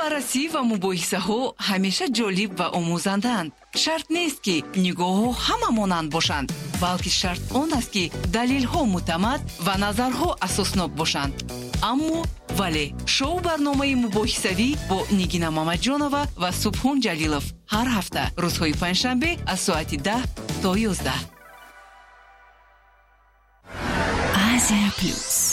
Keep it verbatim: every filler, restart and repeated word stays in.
баррасӣ ва мубоҳисаҳо ҳамеша ҷолиб ва омӯзанданд. шарт нест ки нигоҳҳо ҳама монанд бошанд, балки шарт он аст ки далелҳо муътамад ва назарҳо асоснок бошанд. аммо вале шоу барномаи мубоҳисавӣ бо Нигина Мамаҷонова ва Субҳон Ҷалилов ҳар ҳафта рӯзҳои панҷшанбе аз соати даҳ то ёздаҳ. Азия плюс.